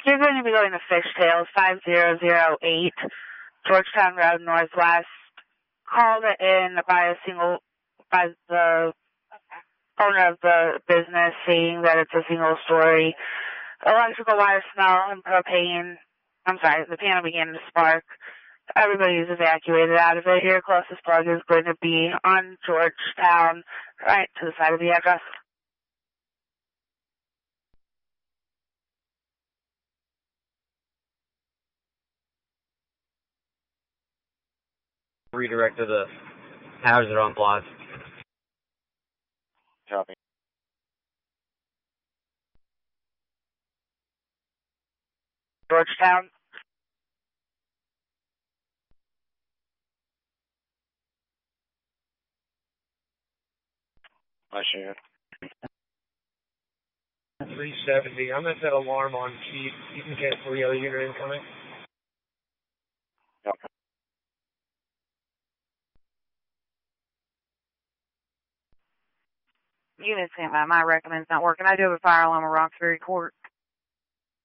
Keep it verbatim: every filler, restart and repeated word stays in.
You're going to be going to Fishtails, five zero zero eight, Georgetown Road Northwest. Called in by a single, by the owner of the business, saying that it's a single story. Electrical wire smell and propane. I'm sorry, the panel began to spark. Everybody is evacuated out of it. Your closest plug is going to be on Georgetown, right to the side of the address. Redirect to the hazard on plot. Copy. Georgetown. I share. three seventy. I'm going to set alarm on Chief. You can get three other unit incoming. Yep. Unit sent by my recommends not working. I do have a fire alarm at Roxbury Court.